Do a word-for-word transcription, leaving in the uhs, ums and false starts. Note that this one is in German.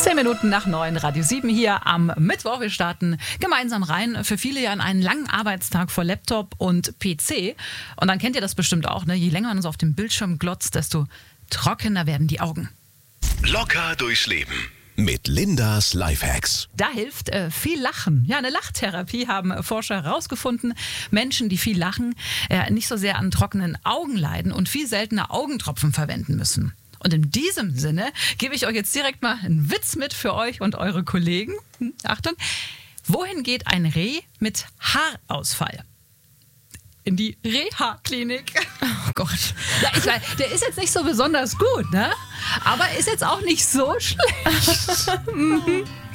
Zehn Minuten nach neun, Radio sieben hier am Mittwoch. Wir starten gemeinsam rein. Für viele ja in einen langen Arbeitstag vor Laptop und P C. Und dann kennt ihr das bestimmt auch, ne? Je länger man so auf dem Bildschirm glotzt, desto trockener werden die Augen. Locker durchs Leben mit Lindas Lifehacks. Da hilft äh, viel Lachen. Ja, eine Lachtherapie haben Forscher herausgefunden. Menschen, die viel lachen, äh, nicht so sehr an trockenen Augen leiden und viel seltener Augentropfen verwenden müssen. Und in diesem Sinne gebe ich euch jetzt direkt mal einen Witz mit für euch und eure Kollegen. Hm, Achtung. Wohin geht ein Reh mit Haarausfall? In die Reha-Klinik. Oh Gott. Ja, ich weiß, der ist jetzt nicht so besonders gut, ne? Aber ist jetzt auch nicht so schlecht.